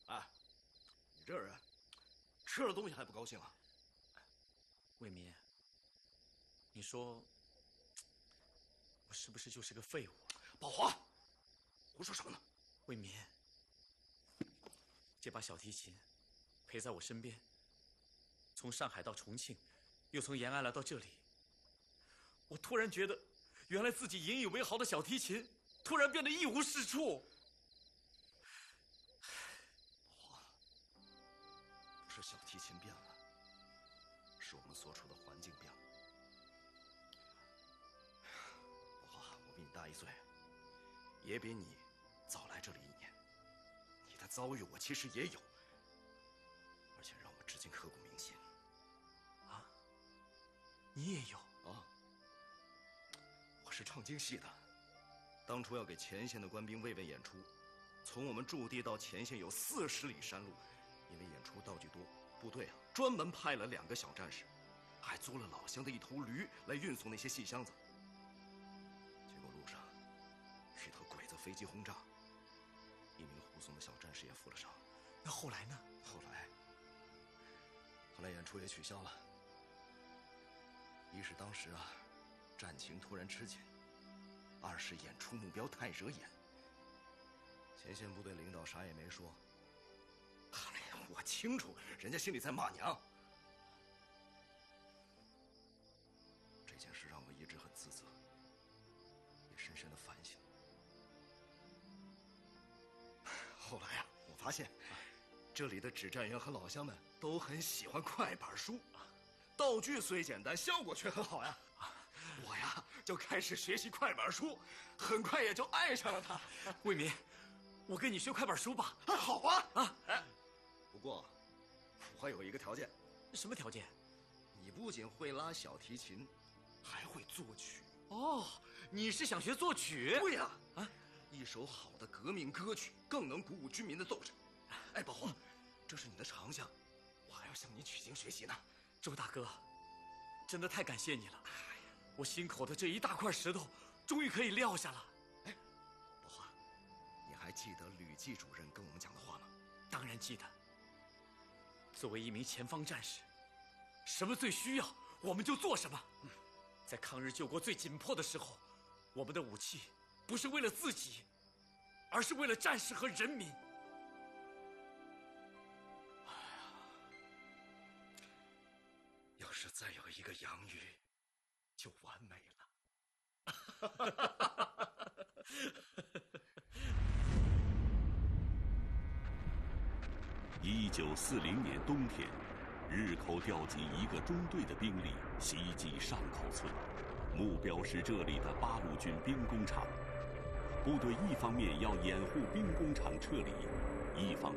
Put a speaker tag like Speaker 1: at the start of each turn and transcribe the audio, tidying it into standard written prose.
Speaker 1: 哎，你这人吃了东西还不高兴啊？
Speaker 2: 卫民，你说我是不是就是个废物？
Speaker 1: 宝华，胡说什么呢？
Speaker 2: 卫民，这把小提琴陪在我身边，从上海到重庆，又从延安来到这里，我突然觉得，原来自己引以为豪的小提琴，突然变得一无是处。
Speaker 1: 宝华，不是小提琴变了，是我们所处的环境变了。宝华，我比你大1岁，也比你早来这里1年，你的遭遇我其实也有，而且让我至今刻骨铭心。
Speaker 2: 啊，你也有
Speaker 1: 啊？我是唱京戏的，当初要给前线的官兵慰问演出，从我们驻地到前线有40里山路，因为演出道具多，部队专门派了2个小战士，还租了老乡的1头驴来运送那些戏箱子。结果路上遇到鬼子飞机轰炸，1名护送的小战士也负了伤。
Speaker 2: 那后来呢？
Speaker 1: 后来演出也取消了。一是当时战情突然吃紧；2是演出目标太惹眼。前线部队领导啥也没说。哎呀，我清楚，人家心里在骂娘。这件事让我一直很自责，也深深的反省。后来我发现，这里的指战员和老乡们都很喜欢快板书，道具虽简单，效果却很好呀。我就开始学习快板书，很快也就爱上了它。
Speaker 2: 卫民，我跟你学快板书吧。
Speaker 1: 好啊！不过我还有一个条件。
Speaker 2: 什么条件？
Speaker 1: 你不仅会拉小提琴，还会作曲。
Speaker 2: 哦，你是想学作曲？
Speaker 1: 对呀！一首好的革命歌曲更能鼓舞军民的斗志。哎，宝华，这是你的长项，我还要向你取经学习呢。
Speaker 2: 周大哥，真的太感谢你了。我心口的这一大块石头终于可以撂下了。
Speaker 1: 哎，宝华，你还记得吕季主任跟我们讲的话吗？
Speaker 2: 当然记得。作为一名前方战士，什么最需要我们就做什么。在抗日救国最紧迫的时候，我们的武器不是为了自己，而是为了战士和人民。
Speaker 1: 要是再有一个杨宇，就完美了。
Speaker 3: 1940年冬天，日寇调集1个中队的兵力袭击上口村，目标是这里的八路军兵工厂。部队一方面要掩护兵工厂撤离，一方